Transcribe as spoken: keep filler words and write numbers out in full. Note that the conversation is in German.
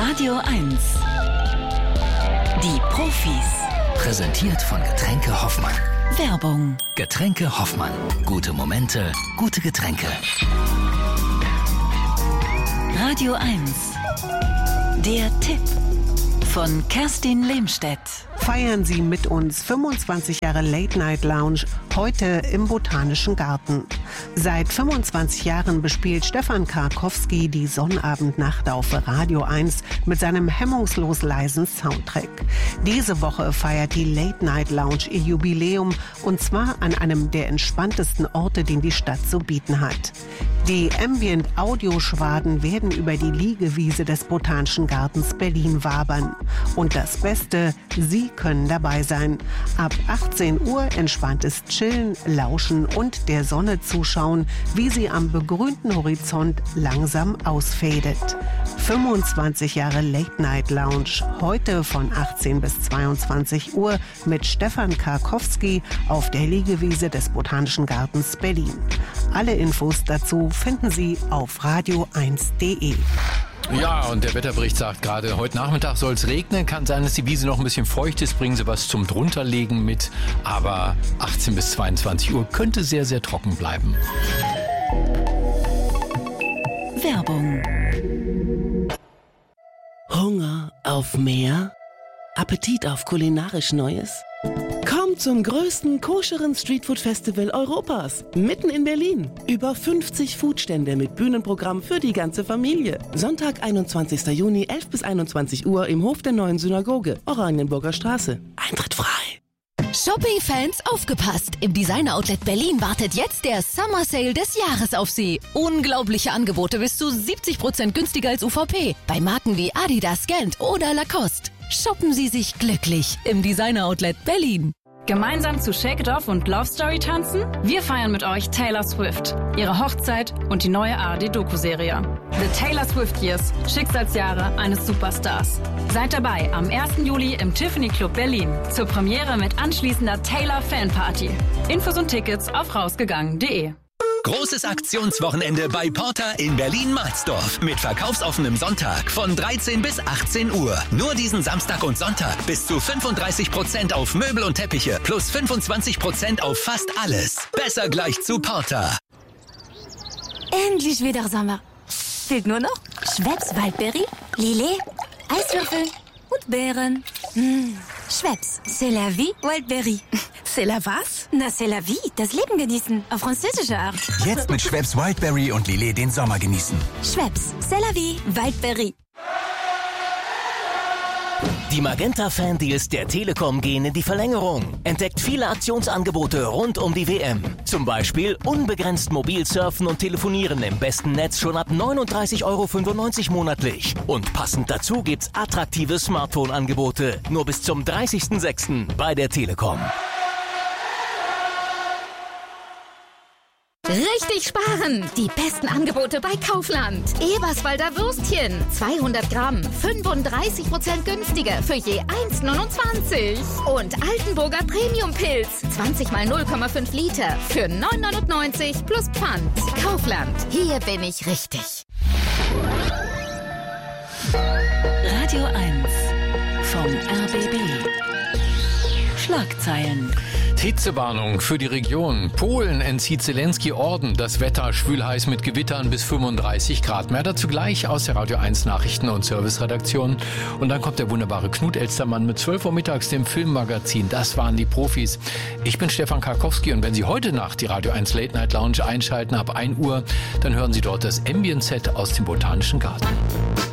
Radio eins. Die Profis. Präsentiert von Getränke Hoffmann. Werbung. Getränke Hoffmann. Gute Momente, gute Getränke. Radio eins. Der Tipp von Kerstin Lehmstedt. Feiern Sie mit uns fünfundzwanzig Jahre Late Night Lounge, heute im Botanischen Garten. Seit fünfundzwanzig Jahren bespielt Stefan Karkowski die Sonnabendnacht auf Radio eins mit seinem hemmungslos leisen Soundtrack. Diese Woche feiert die Late Night Lounge ihr Jubiläum, und zwar an einem der entspanntesten Orte, den die Stadt zu bieten hat. Die Ambient-Audio-Schwaden werden über die Liegewiese des Botanischen Gartens Berlin wabern. Und das Beste, Sie können dabei sein. Ab achtzehn Uhr entspanntes Chillen, Lauschen und der Sonne zuschauen, wie sie am begrünten Horizont langsam ausfadet. fünfundzwanzig Jahre Late Night Lounge, heute von achtzehn bis zweiundzwanzig Uhr mit Stefan Karkowski auf der Liegewiese des Botanischen Gartens Berlin. Alle Infos dazu finden Sie auf radio eins punkt de. Ja, und der Wetterbericht sagt gerade, heute Nachmittag soll es regnen. Kann sein, dass die Wiese noch ein bisschen feucht ist. Bringen Sie was zum Drunterlegen mit. Aber achtzehn bis zweiundzwanzig Uhr könnte sehr, sehr trocken bleiben. Werbung. Hunger auf mehr? Appetit auf kulinarisch Neues? Kommt zum größten koscheren Streetfood-Festival Europas, mitten in Berlin. Über fünfzig Foodstände mit Bühnenprogramm für die ganze Familie. Sonntag, einundzwanzigster Juni, elf bis einundzwanzig Uhr im Hof der Neuen Synagoge, Oranienburger Straße. Eintritt frei. Shopping-Fans, aufgepasst! Im Designer-Outlet Berlin wartet jetzt der Summer Sale des Jahres auf Sie. Unglaubliche Angebote bis zu siebzig Prozent günstiger als U V P. Bei Marken wie Adidas, Gant oder Lacoste. Shoppen Sie sich glücklich im Designer-Outlet Berlin. Gemeinsam zu Shake It Off und Love Story tanzen? Wir feiern mit euch Taylor Swift, ihre Hochzeit und die neue A R D-Doku-Serie. The Taylor Swift Years, Schicksalsjahre eines Superstars. Seid dabei am ersten Juli im Tiffany Club Berlin zur Premiere mit anschließender Taylor Fanparty. Infos und Tickets auf rausgegangen punkt de. Großes Aktionswochenende bei Porter in Berlin-Marsdorf mit verkaufsoffenem Sonntag von dreizehn bis achtzehn Uhr. Nur diesen Samstag und Sonntag bis zu fünfunddreißig Prozent auf Möbel und Teppiche plus fünfundzwanzig Prozent auf fast alles. Besser gleich zu Porter. Endlich wieder Sommer. Fehlt nur noch Schweppes Waldbeere, Lillet, Eiswürfel und Beeren. Mmh. Schweppes, c'est la vie, Wildberry. C'est la was? Na, c'est la vie, das Leben genießen, auf französische Art. Jetzt mit Schweppes Wildberry und Lillet den Sommer genießen. Schweppes, c'est la vie, Wildberry. Die Magenta-Fan-Deals der Telekom gehen in die Verlängerung. Entdeckt viele Aktionsangebote rund um die W M. Zum Beispiel unbegrenzt mobil surfen und telefonieren im besten Netz schon ab neununddreißig Euro fünfundneunzig monatlich. Und passend dazu gibt's attraktive Smartphone-Angebote. Nur bis zum dreißigsten sechsten bei der Telekom. Richtig sparen! Die besten Angebote bei Kaufland. Eberswalder Würstchen, zweihundert Gramm, fünfunddreißig Prozent günstiger für je eins neunundzwanzig. Und Altenburger Premium-Pilz, zwanzig mal null Komma fünf Liter für neun neunundneunzig plus Pfand. Kaufland, hier bin ich richtig. Radio eins vom R B B. Schlagzeilen. Hitzewarnung für die Region. Polen entzieht Zelensky Orden. Das Wetter schwül-heiß mit Gewittern bis fünfunddreißig Grad. Mehr dazu gleich aus der Radio eins Nachrichten- und Serviceredaktion. Und dann kommt der wunderbare Knut Elstermann mit zwölf Uhr mittags, dem Filmmagazin. Das waren die Profis. Ich bin Stefan Karkowski, und wenn Sie heute Nacht die Radio eins Late Night Lounge einschalten ab ein Uhr, dann hören Sie dort das Ambient-Set aus dem Botanischen Garten.